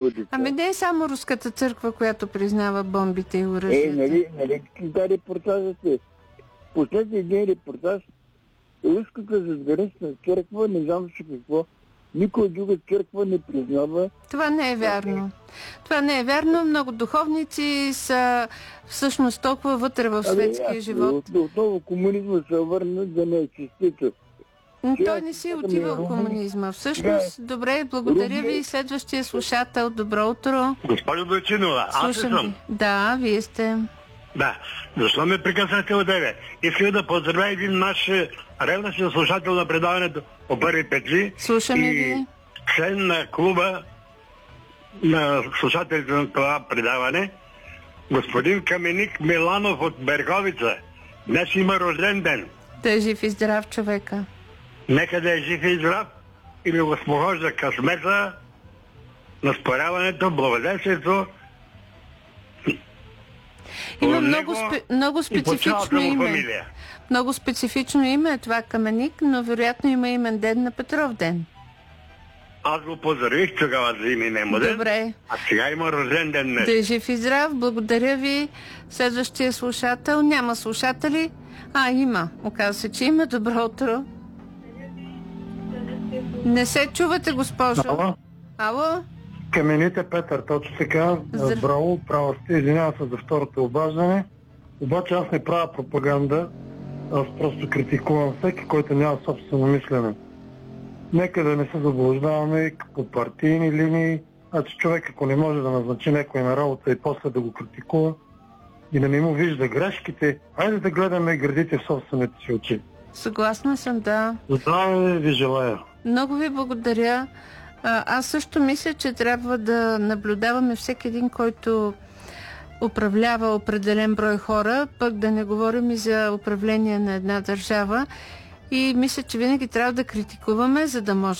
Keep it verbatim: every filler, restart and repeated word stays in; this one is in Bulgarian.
деца. Ами не е само Руската църква, която признава бомбите и Е, оръжията. нали, нали, да репортажът е. Последния един репортаж, Руската задгранична църква, не знам си какво, никой друга църква не признава. Това не е вярно. Това не е вярно. Много духовници са всъщност толкова вътре в светския Абе, живот. От, отново комунизма се върна да не е честито. Но той не си отива в комунизма. Всъщност, добре, благодаря ви. Следващия слушател, добро утро. Госпожо Дойчинова, аз ли Слушам съм? ви. Да, вие сте. Да. Защо ме прекъснахте от деве? Исках да поздравя един наш ревностен слушател на предаването по първи петли. Слушаме и ви. член на клуба на слушателите на това предаване, господин Каменик Миланов от Берковица. Днес има рожден ден. Да е жив и здрав човека. Нека да е жив и здрав и ми го спохожда късмета, наспоряването, благоденствието. Има от много, него спе, много и по цялата специфично му име. фамилия. Много специфично име е това Каменик, но вероятно има имен ден на Петров ден. Аз го поздравих тогава за имене му ден. Добре. А сега има рожден ден днес. Да е жив и здрав. Благодаря ви. Следващия слушател. Няма слушатели. А, има. Оказва се, че има. Добро утро. Не се чувате, госпожо. Ало? Ало? Камените Петър, точно така. Здра- Браво, права сте. Извинявам се за второто обаждане. Обаче аз не правя пропаганда. Аз просто критикувам всеки, който няма собствено мислене. Нека да не се заблуждаваме по партийни линии. Значи човек, ако не може да назначи някой на работа и после да го критикува и да не му вижда грешките, айде да гледаме градите в собствените си очи. Съгласна съм, да. Здраве ви желая. Много ви благодаря. А, аз също мисля, че трябва да наблюдаваме всеки един, който управлява определен брой хора, пък да не говорим и за управление на една държава. И мисля, че винаги трябва да критикуваме, за да може